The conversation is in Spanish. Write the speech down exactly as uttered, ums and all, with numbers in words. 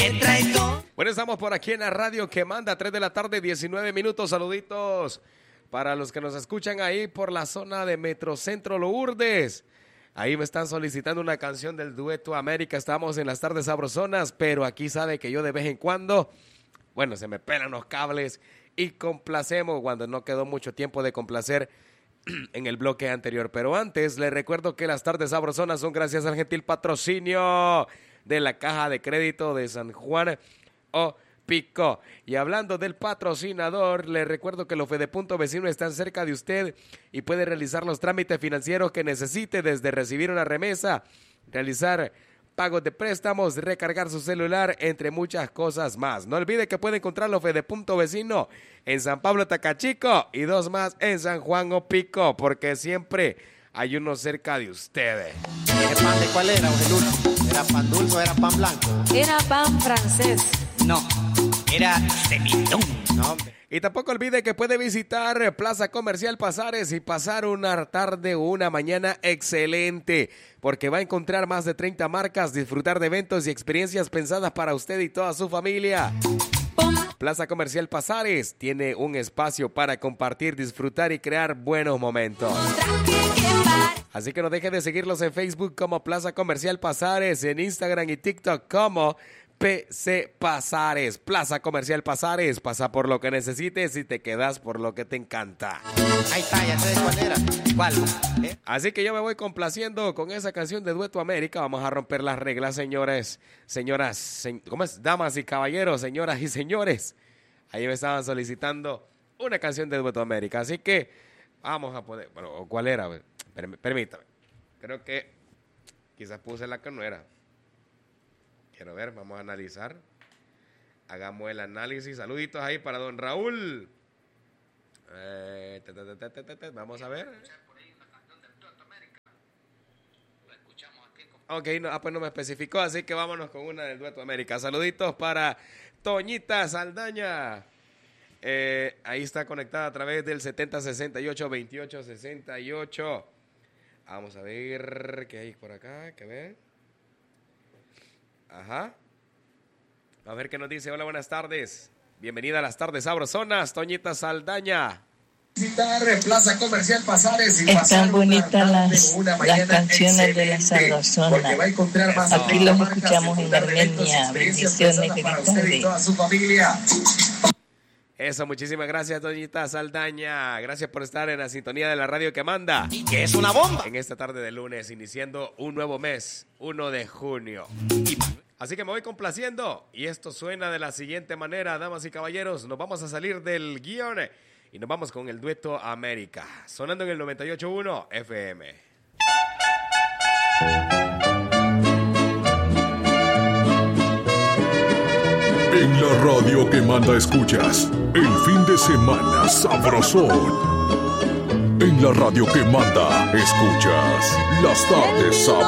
que traigo. Bueno, estamos por aquí en la radio que manda, tres de la tarde, diecinueve minutos. Saluditos para los que nos escuchan ahí por la zona de Metrocentro Lourdes. Ahí me están solicitando una canción del Dueto América. Estamos en las tardes sabrosonas, pero aquí sabe que yo de vez en cuando, bueno, se me pelan los cables y complacemos cuando no quedó mucho tiempo de complacer en el bloque anterior. Pero antes, les recuerdo que las tardes sabrosonas son gracias al gentil patrocinio de la Caja de Crédito de San Juan o Pico. Y hablando del patrocinador, les recuerdo que los Fedepunto Vecino están cerca de usted y puede realizar los trámites financieros que necesite, desde recibir una remesa, realizar pagos de préstamos, recargar su celular, entre muchas cosas más. No olvide que puede encontrar los Fedepunto Vecino en San Pablo Tacachico y dos más en San Juan o Pico, porque siempre hay uno cerca de ustedes. ¿Ese pan de cuál era, Ojelul? ¿Era pan dulce o era pan blanco? Era pan francés. No, era semitón. No, y tampoco olvide que puede visitar Plaza Comercial Pasares y pasar una tarde o una mañana excelente, porque va a encontrar más de treinta marcas, disfrutar de eventos y experiencias pensadas para usted y toda su familia. Plaza Comercial Pasares tiene un espacio para compartir, disfrutar y crear buenos momentos. Así que no deje de seguirlos en Facebook como Plaza Comercial Pasares, en Instagram y TikTok como P C Pasares. Plaza Comercial Pasares, pasa por lo que necesites y te quedas por lo que te encanta. Ahí está, ya sé cuál era. ¿Cuál? ¿Eh? Así que yo me voy complaciendo con esa canción de Dueto América. Vamos a romper las reglas, señores, señoras, se, ¿cómo es? Damas y caballeros, señoras y señores. Ahí me estaban solicitando una canción de Dueto América. Así que vamos a poder... Bueno, ¿cuál era? Permítame. Creo que quizás puse la que no era. Quiero ver, vamos a analizar. Hagamos el análisis. Saluditos ahí para don Raúl. Eh, te, te, te, te, te, te. Vamos a ver. Ok, no, ah, pues no me especificó, así que vámonos con una del Dueto América. Saluditos para Toñita Saldaña. Eh, ahí está conectada a través del setenta sesenta y ocho veintiocho sesenta y ocho. Vamos a ver qué hay por acá, que ver. Ajá. A ver qué nos dice. Hola, buenas tardes. Bienvenida a las tardes sabrosonas, Toñita Saldaña. Visitar Plaza Comercial Pasares y están bonitas las, las canciones de la sabrosona. Aquí los escuchamos en Armenia. Bendiciones, feliz tarde. Eso, muchísimas gracias, Doñita Saldaña. Gracias por estar en la sintonía de la radio que manda. Y que es una bomba. En esta tarde de lunes, iniciando un nuevo mes, uno de junio. Así que me voy complaciendo. Y esto suena de la siguiente manera, damas y caballeros. Nos vamos a salir del guión y nos vamos con el Dueto América. Sonando en el noventa y ocho punto uno F M. En la radio que manda escuchas, el fin de semana sabrosón. En la radio que manda escuchas, las tardes sabrosón.